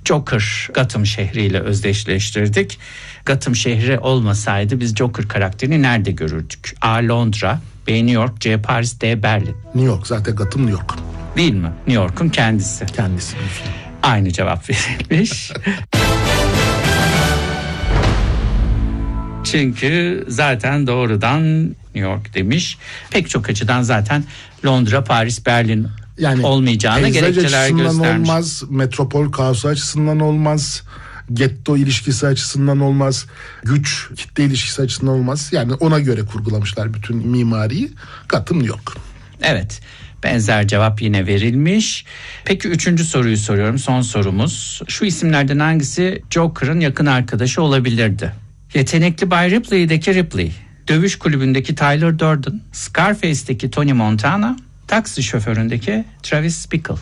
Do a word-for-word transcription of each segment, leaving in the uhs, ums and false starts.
Joker Gotham şehriyle özdeşleştirdik. Gotham şehri olmasaydı biz Joker karakterini nerede görürdük? A. Londra, B. New York, C. Paris, D. Berlin. New York, zaten Gotham New York. Değil mi? New York'un kendisi. Kendisi. Aynı cevap verilmiş. Çünkü zaten doğrudan New York demiş. Pek çok açıdan zaten Londra, Paris, Berlin yani olmayacağını gerekçeler göstermiş. Olmaz, metropol kaosu açısından olmaz, getto ilişkisi açısından olmaz, güç kitle ilişkisi açısından olmaz. Yani ona göre kurgulamışlar bütün mimariyi. Gotham New York. Evet. Benzer cevap yine verilmiş. Peki üçüncü soruyu soruyorum. Son sorumuz. Şu isimlerden hangisi Joker'ın yakın arkadaşı olabilirdi? Yetenekli Bay Ripley'deki Ripley, dövüş kulübündeki Tyler Durden, Scarface'deki Tony Montana, taksi şoföründeki Travis Bickle.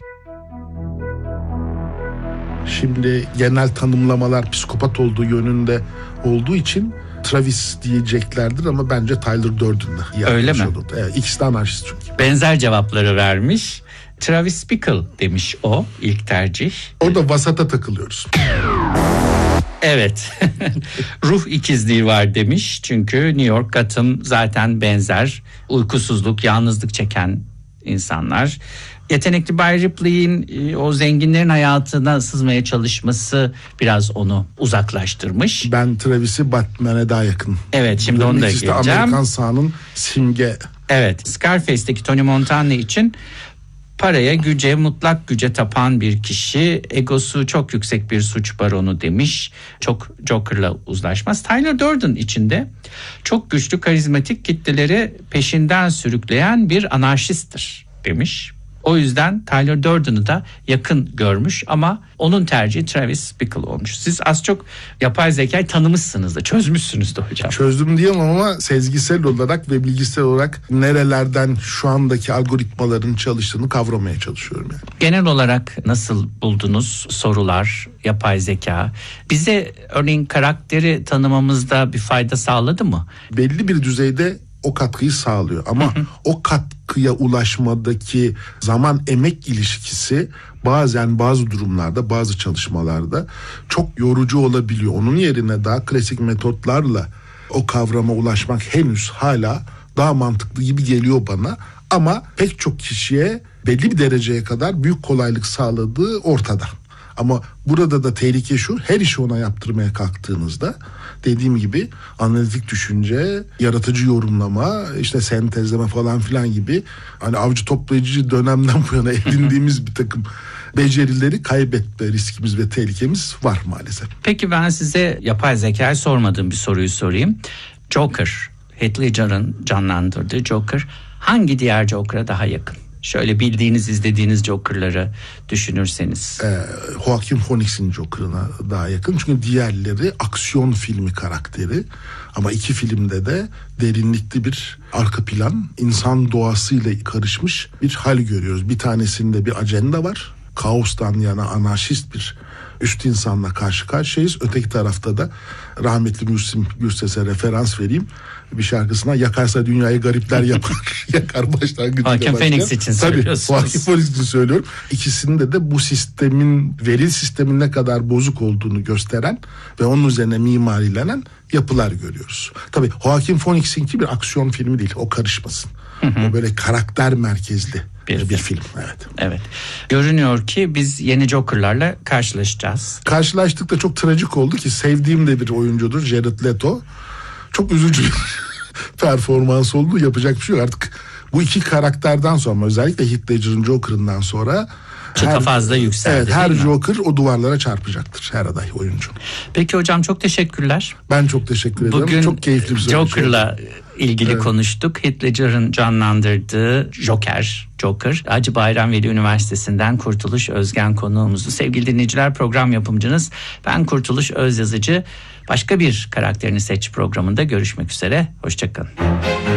Şimdi genel tanımlamalar psikopat olduğu yönünde olduğu için Travis diyeceklerdir ama bence Tyler Durden'da. Öyle mi? Olurdu. Evet, ikisi de anarşist çünkü. Benzer cevapları vermiş. Travis Bickle demiş o ilk tercih. Orada vasata takılıyoruz. Evet. Ruh ikizliği var demiş. Çünkü New York, Gotham zaten benzer. Uykusuzluk, yalnızlık çeken insanlar. Yetenekli Bay Ripley'in o zenginlerin hayatına sızmaya çalışması biraz onu uzaklaştırmış. Ben Travis'i Batman'e daha yakın. Evet, şimdi onu da geleceğim. Amerikan sağının simge. Evet, Scarface'deki Tony Montana için paraya, güce, mutlak güce tapan bir kişi, egosu çok yüksek bir suç baronu demiş. Çok Joker'la uzlaşmaz. Tyler Durden içinde çok güçlü, karizmatik, kitleleri peşinden sürükleyen bir anarşisttir demiş. O yüzden Tyler Durden'ı da yakın görmüş ama onun tercihi Travis Bickle olmuş. Siz az çok yapay zekayı tanımışsınız da, çözmüşsünüz de hocam. Çözdüm diyemem ama sezgisel olarak ve bilgisel olarak nerelerden şu andaki algoritmaların çalıştığını kavramaya çalışıyorum yani. Genel olarak nasıl buldunuz sorular, yapay zeka? Bize örneğin karakteri tanımamızda bir fayda sağladı mı? Belli bir düzeyde o katkıyı sağlıyor ama hı hı. o katkıya ulaşmadaki zaman emek ilişkisi bazen bazı durumlarda, bazı çalışmalarda çok yorucu olabiliyor. Onun yerine daha klasik metotlarla o kavrama ulaşmak henüz hala daha mantıklı gibi geliyor bana ama pek çok kişiye belli bir dereceye kadar büyük kolaylık sağladığı ortada. Ama burada da tehlike şu, her işi ona yaptırmaya kalktığınızda dediğim gibi analitik düşünce, yaratıcı yorumlama, işte sentezleme falan filan gibi hani avcı toplayıcı dönemden bu yana edindiğimiz bir takım becerileri kaybetme riskimiz ve tehlikemiz var maalesef. Peki ben size yapay zekayı sormadığım bir soruyu sorayım. Joker, Heath Ledger'ın canlandırdığı Joker hangi diğer Joker'a daha yakın? Şöyle bildiğiniz, izlediğiniz Joker'ları düşünürseniz. Ee, Joaquin Phoenix'in Joker'ına daha yakın. Çünkü diğerleri aksiyon filmi karakteri. Ama iki filmde de derinlikli bir arka plan, insan doğasıyla karışmış bir hal görüyoruz. Bir tanesinde bir ajanda var. Kaostan yana anarşist bir üst insanla karşı karşıyayız. Öteki tarafta da rahmetli Müslüm Gürses'e referans vereyim. Bir şarkısına yakarsa dünyayı garipler yapar. Yakar başlangıcıyla Joaquin Phoenix için söylüyorsunuz. Tabii Joaquin Phoenix için söylüyorum. İkisinde de bu sistemin, veri sistemin ne kadar bozuk olduğunu gösteren ve onun üzerine mimarilenen yapılar görüyoruz. Tabii Joaquin Phoenix'inki bir aksiyon filmi değil. O karışmasın. Hı hı. O böyle karakter merkezli bir, bir film. Evet. Evet. Görünüyor ki biz yeni Joker'larla karşılaşacağız. Karşılaştık da çok trajik oldu ki sevdiğim de bir oyuncudur Jared Leto. Çok üzücü bir performans oldu. Yapacak bir şey yok artık. Bu iki karakterden sonra özellikle Heath Ledger'ın Joker'ından sonra çıta fazla yükseldi. Evet, her Joker o duvarlara çarpacaktır, her aday oyuncu. Peki hocam çok teşekkürler. Ben çok teşekkür ederim. Bugün çok keyifli bir soru. Joker'la ilgili evet. konuştuk. Heath Ledger'ın canlandırdığı Joker, Joker. Hacı Bayram Veli Üniversitesi'nden Kurtuluş Özgen konuğumuzdu. Sevgili dinleyiciler, program yapımcınız ben Kurtuluş Özyazıcı. Başka bir karakterini seç programında görüşmek üzere. Hoşçakalın.